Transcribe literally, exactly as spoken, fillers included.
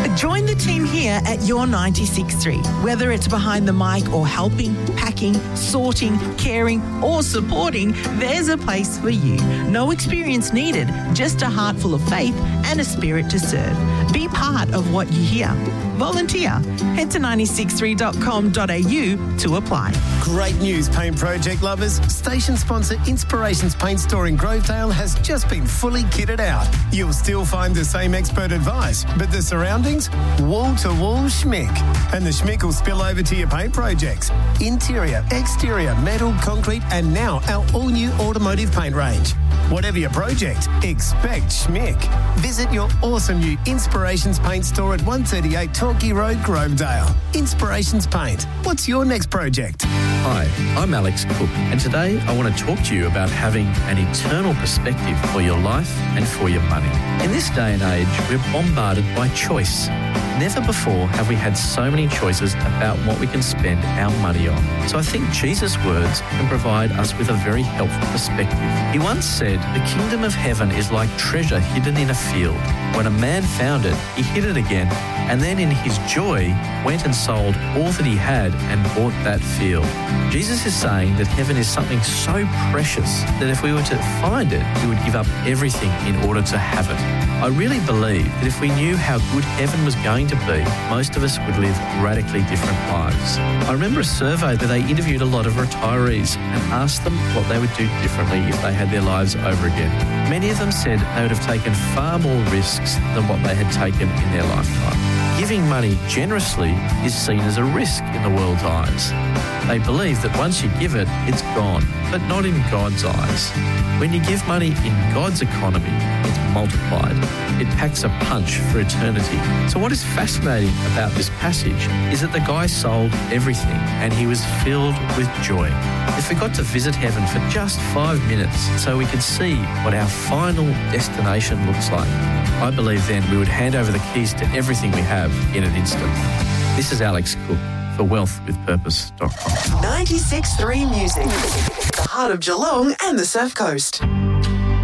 Join the team here at your ninety-six point three. Whether it's behind the mic or helping, packing, sorting, caring or supporting, there's a place for you. No experience needed, just a heart full of faith and a spirit to serve. Be part of what you hear. Volunteer. Head to nine six three dot com dot a u to apply. Great news, paint project lovers. Station sponsor Inspirations Paint Store in Grovedale has just been fully kitted out. You'll still find the same expert advice, but the surroundings? Wall-to-wall schmick. And the schmick will spill over to your paint projects. Interior, exterior, metal, concrete, and now our all-new automotive paint range. Whatever your project, expect schmick. Visit your awesome new Inspirations Paint Store at one thirty-eight Torquay Road, Grovedale. Inspirations Paint. What's your next project? Hi, I'm Alex Cook, and today I want to talk to you about having an eternal perspective for your life and for your money. In this day and age, we're bombarded by choice. Never before have we had so many choices about what we can spend our money on. So I think Jesus' words can provide us with a very helpful perspective. He once said, "The kingdom of heaven is like treasure hidden in a field. When a man found it, he hid it again, and then in his joy went and sold all that he had and bought that field." Jesus is saying that heaven is something so precious that if we were to find it, we would give up everything in order to have it. I really believe that if we knew how good heaven was going to be, most of us would live radically different lives. I remember a survey that they interviewed a lot of retirees and asked them what they would do differently if they had their lives over again. Many of them said they would have taken far more risks than what they had taken in their lifetime. Giving money generously is seen as a risk in the world's eyes. They believe that once you give it, it's gone, but not in God's eyes. When you give money in God's economy, it's multiplied. It packs a punch for eternity. So what is fascinating about this passage is that the guy sold everything and he was filled with joy. If we got to visit heaven for just five minutes so we could see what our final destination looks like, I believe then we would hand over the keys to everything we have in an instant. This is Alex Cook for wealth with purpose dot com. ninety-six point three Music. The heart of Geelong and the Surf Coast.